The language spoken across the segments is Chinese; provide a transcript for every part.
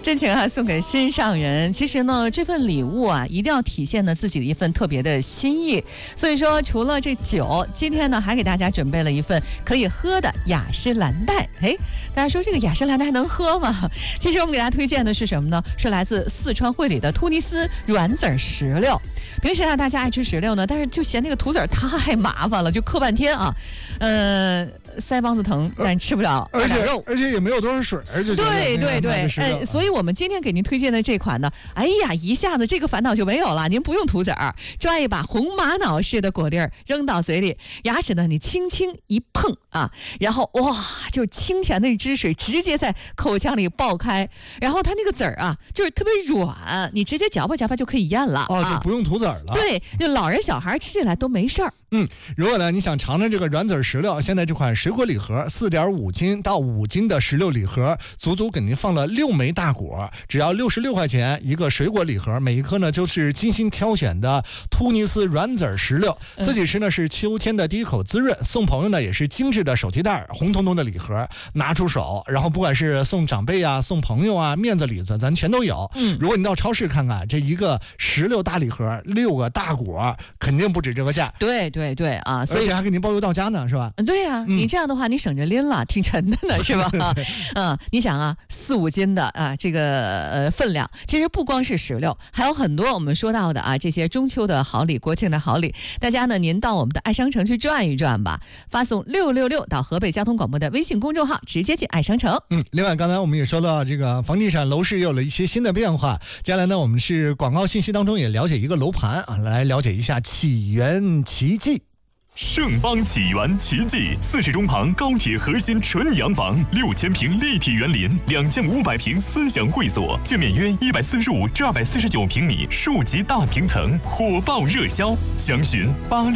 真情啊，送给心上人。其实呢，这份礼物啊，一定要体现呢自己的一份特别的心意。所以说，除了这酒，今天呢还给大家准备了一份可以喝的雅诗兰黛。哎，大家说这个雅诗兰黛还能喝吗？其实我们给大家推荐的是什么呢？是来自四川会理的突尼斯软籽石榴。平时啊，大家爱吃石榴呢，但是就嫌那个吐籽太麻烦了，就嗑半天啊。腮帮子疼，但吃不了二两肉， 而且也没有多少水，就对，所以我们今天给您推荐的这款呢，哎呀，一下子这个烦恼就没有了，您不用吐籽儿，抓一把红玛瑙似的果粒儿扔到嘴里，牙齿呢你轻轻一碰啊，然后哇，就清甜的一汁水直接在口腔里爆开，然后它那个籽儿啊，就是特别软，你直接嚼吧嚼吧就可以咽了就不用吐籽儿了。 对，就老人小孩吃起来都没事儿。 如果呢你想尝尝这个软籽石榴，现在这款水果礼盒4.5斤到5斤的石榴礼盒，足足给您放了6枚大果，只要66块钱一个水果礼盒，每一颗呢就是精心挑选的突尼斯软籽石榴，自己吃呢是秋天的第一口滋润，送朋友呢也是精致的手提袋，红彤彤的礼盒，拿出手，然后不管是送长辈啊、送朋友啊、面子礼子，咱全都有。如果你到超市看看，这一个石榴大礼盒6个大果，肯定不止这个价。 对啊， 而且还给您包邮到家呢，是吧？ 对啊，你这样的话你省着拎了，挺沉的呢，是吧？你想啊，4、5斤的啊，这个分量，其实不光是石榴，还有很多我们说到的啊，这些中秋的好礼、国庆的好礼，大家呢您到我们的爱商城去转一转吧，发送666到河北交通广播的微信公众号，直接进爱商城。 另外刚才我们也说到这个房地产楼市有了一些新的变化，接下来呢我们是广告信息当中也了解一个楼盘啊，来了解一下起源奇迹。 盛邦起源奇迹，40中旁高铁核心纯洋房，6000平立体园林，2500平思想会所，建面约145至249平米，数级大平层，火爆热销，详询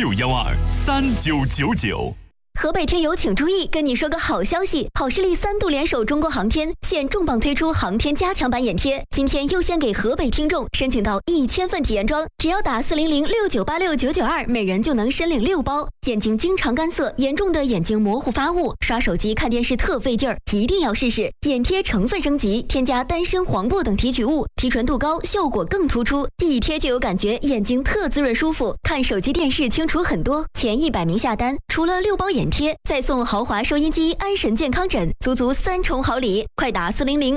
86123999。 河北听友请注意，跟你说个好消息，好视力3度联手中国航天，现重磅推出航天加强版眼贴，今天优先给河北听众申请到1000份体验装，只要打40069869992，每人就能申领6包。眼睛经常干涩，严重的眼睛模糊发雾，刷手机看电视特费劲儿，一定要试试。眼贴成分升级，添加丹参、黄柏等提取物，提纯度高，效果更突出，一贴就有感觉，眼睛特滋润舒服，看手机电视清楚很多。前100名下单，除了6包眼贴，再送豪华收音机、安神健康枕，足足3重好礼！快打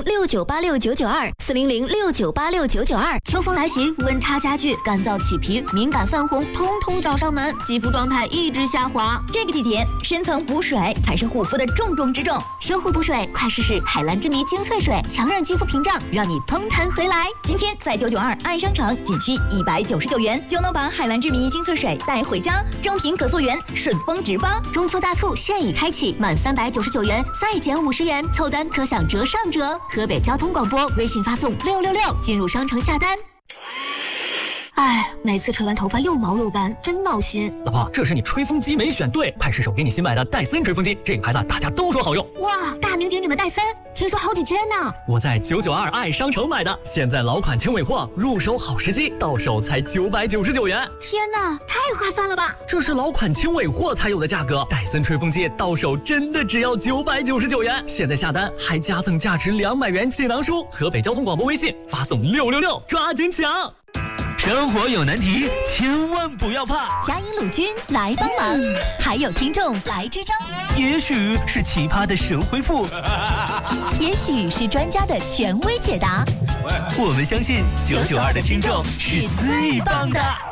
40069869992，40069869992。 秋风来袭，温差加剧，干燥起皮，敏感泛红，通通找上门，肌肤状态一直下滑。 这个季节，深层补水才是护肤的重中之重。 修护补水，快试试海蓝之谜精粹水，强韧肌肤屏障，让你嘭弹回来。 今天在992爱商城，仅需199元就能把海蓝之谜精粹水带回家，正品可溯源，顺丰直发。 中秋大促现已开启，满399元再减50元，凑单可享折上折。河北交通广播微信发送666进入商城下单。哎，每次吹完头发又毛又干，真闹心。 老婆，这是你吹风机没选对，快试手给你新买的戴森吹风机，这个牌子大家都说好用。 哇，大名鼎鼎的戴森，听说好几千呢。 我在992爱商城买的，现在老款轻尾货，入手好时机，到手才999元。 天哪，太划算了吧！ 这是老款轻尾货才有的价格，戴森吹风机到手真的只要999元。现在下单还加赠价值200元气囊书。河北交通广播微信发送666，抓紧抢！生活有难题，千万不要怕， 嘉音鲁军来帮忙，还有听众来支招。 也许是奇葩的神回复， 也许是专家的权威解答。 我们相信992的听众是最棒的。